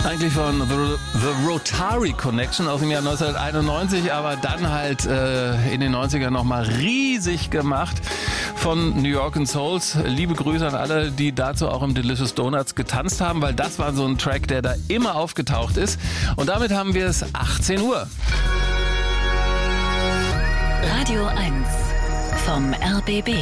Eigentlich von The Rotary Connection aus dem Jahr 1991, aber dann halt in den 90ern nochmal riesig gemacht von New York and Souls. Liebe Grüße an alle, die dazu auch im Delicious Donuts getanzt haben, weil das war so ein Track, der da immer aufgetaucht ist. Und damit haben wir es 18 Uhr. Radio 1 vom RBB.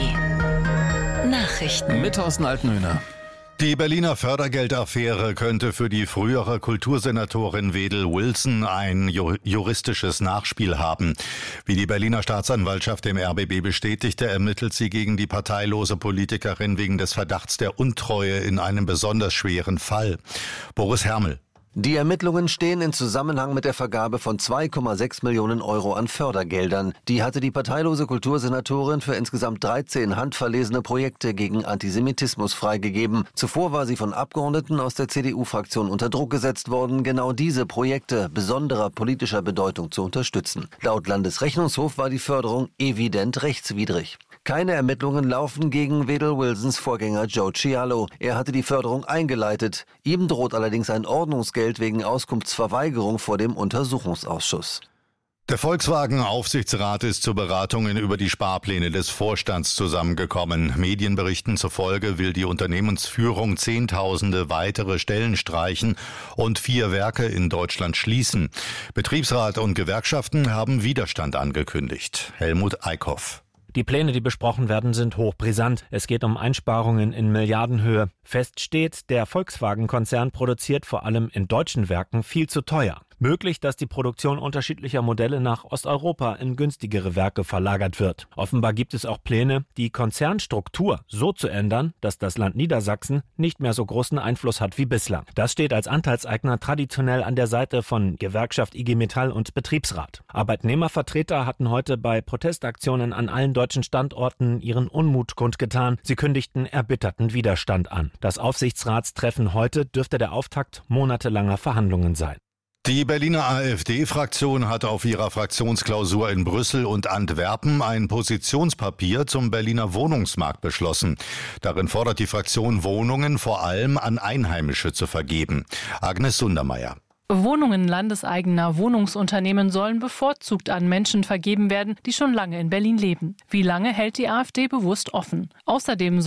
Nachrichten Mit Thorsten Altenhöhner. Die Berliner Fördergeldaffäre könnte für die frühere Kultursenatorin Wedel Wilson ein juristisches Nachspiel haben. Wie die Berliner Staatsanwaltschaft dem RBB bestätigte, ermittelt sie gegen die parteilose Politikerin wegen des Verdachts der Untreue in einem besonders schweren Fall. Boris Hermel. Die Ermittlungen stehen in Zusammenhang mit der Vergabe von 2,6 Millionen Euro an Fördergeldern. Die hatte die parteilose Kultursenatorin für insgesamt 13 handverlesene Projekte gegen Antisemitismus freigegeben. Zuvor war sie von Abgeordneten aus der CDU-Fraktion unter Druck gesetzt worden, genau diese Projekte besonderer politischer Bedeutung zu unterstützen. Laut Landesrechnungshof war die Förderung evident rechtswidrig. Keine Ermittlungen laufen gegen Wedel Wilsons Vorgänger Joe Cialo. Er hatte die Förderung eingeleitet. Ihm droht allerdings ein Ordnungsgeld wegen Auskunftsverweigerung vor dem Untersuchungsausschuss. Der Volkswagen-Aufsichtsrat ist zu Beratungen über die Sparpläne des Vorstands zusammengekommen. Medienberichten zufolge will die Unternehmensführung Zehntausende weitere Stellen streichen und 4 Werke in Deutschland schließen. Betriebsrat und Gewerkschaften haben Widerstand angekündigt. Helmut Eickhoff. Die Pläne, die besprochen werden, sind hochbrisant. Es geht um Einsparungen in Milliardenhöhe. Fest steht, der Volkswagen-Konzern produziert vor allem in deutschen Werken viel zu teuer. Möglich, dass die Produktion unterschiedlicher Modelle nach Osteuropa in günstigere Werke verlagert wird. Offenbar gibt es auch Pläne, die Konzernstruktur so zu ändern, dass das Land Niedersachsen nicht mehr so großen Einfluss hat wie bislang. Das steht als Anteilseigner traditionell an der Seite von Gewerkschaft IG Metall und Betriebsrat. Arbeitnehmervertreter hatten heute bei Protestaktionen an allen deutschen Standorten ihren Unmut kundgetan. Sie kündigten erbitterten Widerstand an. Das Aufsichtsratstreffen heute dürfte der Auftakt monatelanger Verhandlungen sein. Die Berliner AfD-Fraktion hat auf ihrer Fraktionsklausur in Brüssel und Antwerpen ein Positionspapier zum Berliner Wohnungsmarkt beschlossen. Darin fordert die Fraktion, Wohnungen vor allem an Einheimische zu vergeben. Agnes Sundermeier. Wohnungen landeseigener Wohnungsunternehmen sollen bevorzugt an Menschen vergeben werden, die schon lange in Berlin leben. Wie lange, hält die AfD bewusst offen. Außerdem